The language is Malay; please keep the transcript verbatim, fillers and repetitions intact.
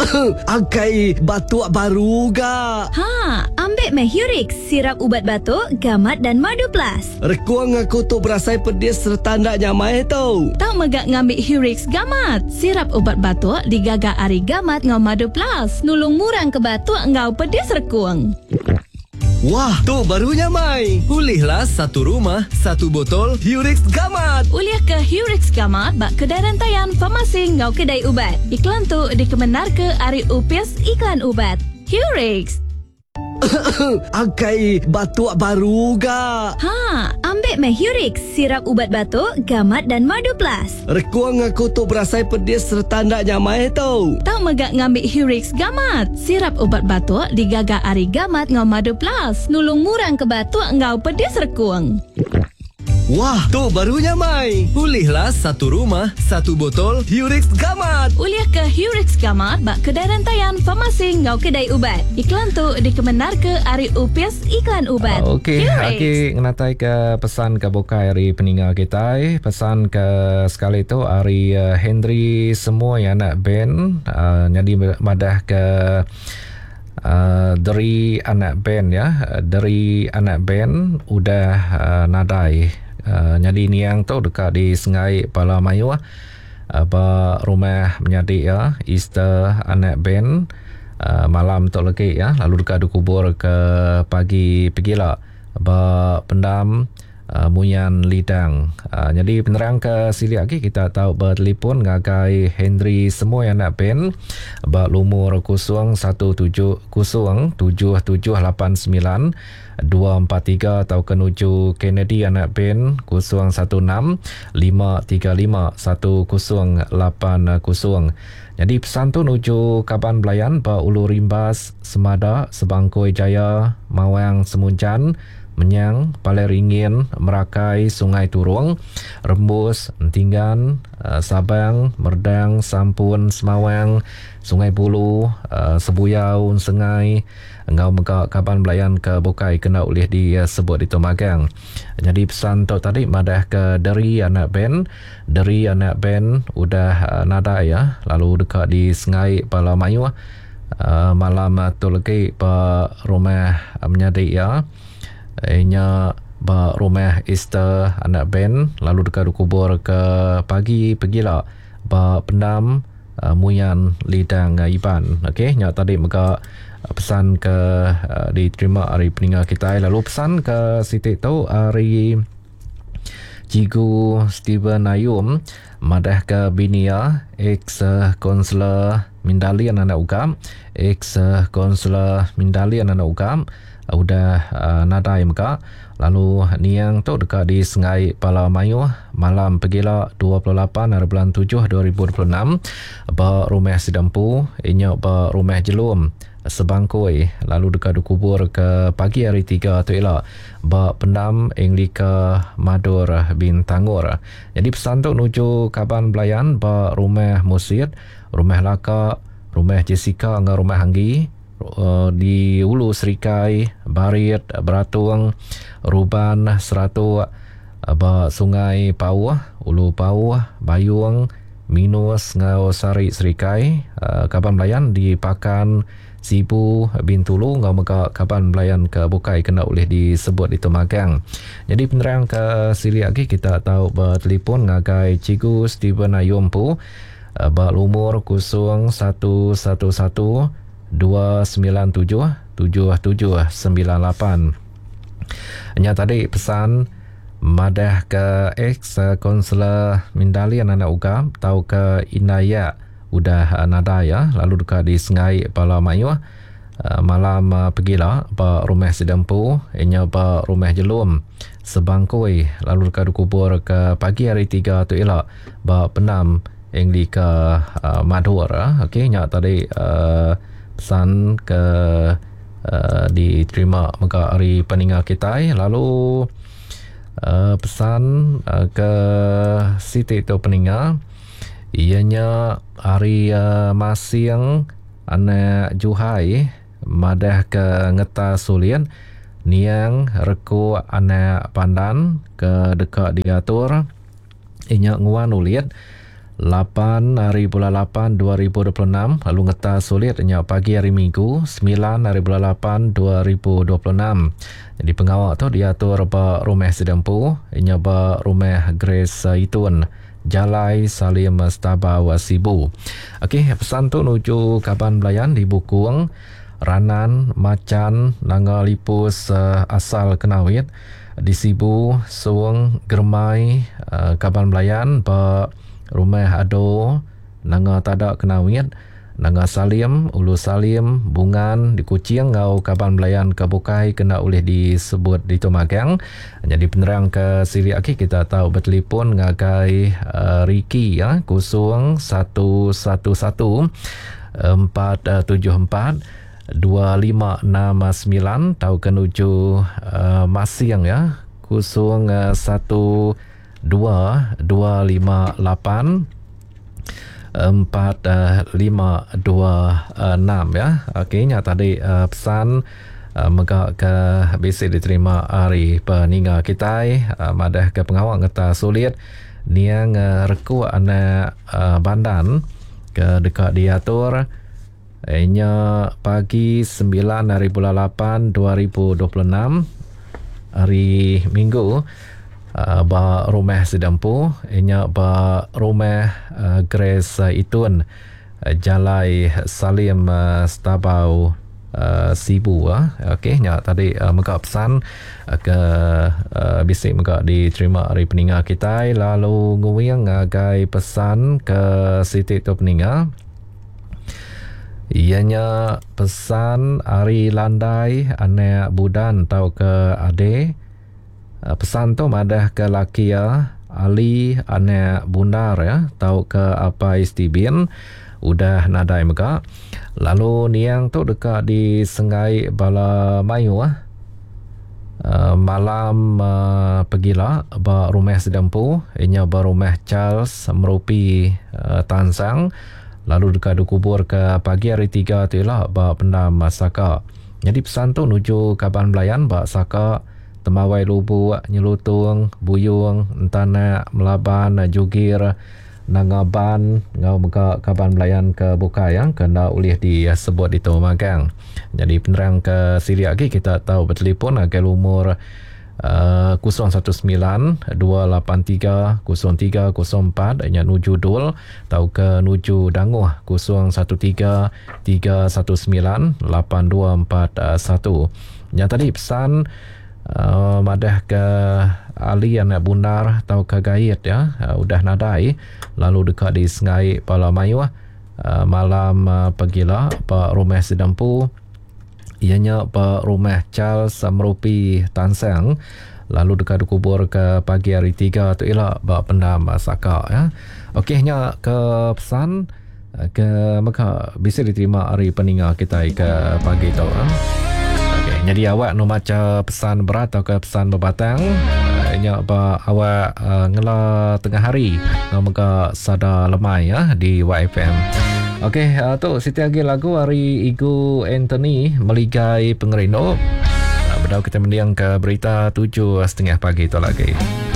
Angkai batuk baru ga. Ha, ambil meh Hurix, sirap ubat batuk, gamat dan madu plus. Rekuang aku tu berasai pedis serta ndak nyamai tau. Tak megak ngambil Hurix gamat. Sirap ubat batuk digagak ari gamat ngau madu plus. Nulung murang ke batuk ngau pedis rekuang. Wah, tu barunya Mai. Pulihlah satu rumah, satu botol Hurix Gamat. Uliah ke Hurix Gamat bak kedai rantaian farmasi ngau kedai ubat. Iklan tu dikemenar ke ari upis iklan ubat. Hurix. Angkai batuk baru ga. Ha, ambil meh Hurix, sirap ubat batuk, gamat dan madu plus. Rekuang aku tu berasai pedis serta ndak nyamai tau. Tak megak ngambil Hurix gamat. Sirap ubat batuk digagak ari gamat ngau madu plus. Nulung murang ke batuk ngau pedis rekuang. Wah, tu barunya Mai. Pulihlah satu rumah, satu botol Hurix Gamat. Uliah ke Hurix Gamat bak kedai rantaian farmasi ngau kedai ubat. Iklan tu dikemenar ke ari upis iklan ubat. Okey, okey ngenatai ke pesan ke bokai ari peninggal kita. Pesan ke sekali tu ari uh, Henry semua yang anak band uh, jadi madah ke uh, dari anak band ya. Dari anak band udah uh, nadai. Uh, jadi ni yang tu dekat di Sungai Palamayu apa rumah menjadi ya Easter anak band uh, malam tu lagi ya, lalu dekat dikubur ke pagi pergilah apa pendam uh, Muyan Lidang. Uh, jadi penerang ke sili lagi kita tahu bertelefon ngagai Henry semua yang nak band ba lumur kosong satu tujuh kosong tujuh tujuh lapan sembilan dua empat tiga atau kenuju Kennedy anak band kosong satu enam lima tiga lima satu kosong lapan kosong. Jadi pesan tu nuju Kaban Belayan ba Ulu Rimbas Semada Sebangkoi Jaya Mawang Semuncan Menyang, Paleringin, Merakai, Sungai Turung, Rembus, Entingan, uh, Sabang, Merdang, Sampun, Semawang, Sungai Bulu, uh, Sebuyau, Sengai, Ngau Megak Kaban Belayan ke Bokai kena oleh disebut di Tomagang. Jadi pesan tu tadi madah ke dari anak band, dari anak band udah uh, nada ya, lalu dekat di Sungai Palamayu uh, malam tu lagi pa rumah uh, menjadi ya. Ianya ba rumah Easter anak band lalu dekat kubur ke pagi pergilah ba pendam uh, Muyan Lidang uh, Iban. Okey, nya tadi mega uh, pesan ke uh, diterima hari peninggal kita, lalu pesan ke Siti tu hari Cigu Steven Ayum madah ke binia ex uh, konselor Mindalian anak ugam ex uh, konselor Mindalian anak ugam udah uh, nadai muka. Lalu ni yang tu dekat di Sungai Palamayu malam pergilah dua puluh lapan hari bulan tujuh dua ribu dua puluh enam ba rumah Sidampu inya ba rumah Jelum Sebangkoi, lalu dekat dikubur ke pagi hari tiga tu ialah ba pendam Englika Madur bin Tangur. Jadi pesan tu nuju Kaban Belayan ba rumah Musid, rumah Laka, rumah Jessica dengan rumah Hanggi. Uh, di Ulu Serikai, Barit, Beratung, Ruban, Seratu, uh, Sungai Pau, Ulu Pau, Bayung, Minus, Ngau Sari Serikai, uh, Kaban Belayan di Pakan Sibu Bintulu, Ngau Megak Kaban Belayan ke Bukai kena oleh disebut di Tomagang. Jadi penerang ke sili lagi kita tahu bertelefon ngagai Cigu Steven Ayumpu uh, berumur kosong satu satu satu dua sembilan tujuh tujuh tujuh sembilan lapan. Hanya tadi pesan madah ke ex konselor Mindalian anak uga tahu ke Inaya udah nada ya, lalu dekat di Sungai Palamayu uh, malam uh, pergilah ba rumah Sidampu inya ba rumah Jelum Sebangkoi, lalu dekat kubur ke pagi hari tiga tu ialah ba penam Englika uh, Madur. Okey, nya tadi uh, pesan ke uh, diterima mega hari peninggal kita. Lalu uh, pesan uh, ke Siti tu peninggal ianya hari uh, Masing anak Juhai madah ke Ngeta Sulian niang reku anak Pandan ke dekat diatur inya nguan uliat. lapan hari bulan lapan dua ribu dua puluh enam. Lalu ngeta sulit nya pagi hari Minggu sembilan hari bulan lapan dua ribu dua puluh enam. Jadi pengawak tu diatur ba rumah sedempu nya ba rumah Grace Itun Jalai Salim Stabau Sibu. Okey, pesan tu nuju Kaban Belayan di Bukung, Ranan, Macan, Nanga Lipus uh, asal Kenawit, di Sibu, Suang, Germai, uh, Kaban Belayan ba Rumah Ado, Nanga Tadak Kenawit, Nanga Salim, Ulu Salim, Bungan, di Kuching, ngau Kaban Belayan ke Bukai kena boleh disebut di Tumagang. Jadi penerang ke Sili Aki kita tahu bertelefon ngagai uh, Riki ya, kosong satu satu satu empat tujuh empat dua lima enam sembilan tahu kenuju uh, Masiang ya, kosong satu dua dua lima lapan empat lima dua enam ya. Okey, nya tadi uh, pesan uh, megak ke basic diterima hari peninga kita uh, madah ke pengawak ngeta sulit niang uh, reku anak uh, bandan ke dekat diatur nya pagi sembilan hari bulan lapan dua ribu dua puluh enam hari Minggu. Uh, ba rumah sedempu inya ba rumah uh, Grace uh, Itun uh, Jalai Salim uh, Stabau uh, Sibu uh. Okey, nya tadi uh, megak pesan uh, ke uh, bisik megak diterima hari peninga kita. Lalu nguing ngagai pesan ke Siti tu peninga ianya pesan hari landai anak budan tau ke ade. Uh, pesan tu madah ke laki ya Ali anak bundar ya tahu ke apa istibin udah nadai mega. Lalu niang tu dekat di Sengai Bala Mayu ah. Uh, malam uh, pergilah ba rumah sedempu inya ba rumah Charles merupi uh, Tansang. Lalu dekat dikubur ke pagi hari tiga tu lah ba pendam Saka. Jadi pesan tu nuju Kaban Belayan ba Saka Temawai Lubu, Nyelutung, Buyung, Entana, Melaban, Jugir, Nangaban, ngau mega Kaban Belayan ke Bukai yang kena ulih disebut di Tumagang. Jadi penerang ke Sili lagi kita tahu bertelefon agak umur uh, kosong satu sembilan dua lapan tiga kosong tiga kosong empat nya nuju Dul tahu ke nuju Danguh kosong satu tiga tiga satu sembilan lapan dua empat satu. Yang tadi pesan Uh, madah ke Ali anak bundar tau ke Gait ya, uh, udah nadai. Lalu dekat di Sengai Bala Mayu uh, malam uh, pergilah pak rumah sedempu ianya pak rumah Charles merupi Tansang. Lalu dekat dikubur ke pagi hari tiga tu ialah pak pendam Saka ya. Okeynya ke pesan uh, ke maka bisa diterima hari peninga kita ke pagi tu ya. Jadi awak no maca pesan berat atau ke pesan berbatang nya ba awak uh, ngela tengah hari ngomong sada lemai ya di Y F M. Okey, uh, tu Siti lagi lagu hari Igu Anthony meligai pengerino. Uh, Berdau kita mendiang ke berita tujuh setengah pagi tu lagi.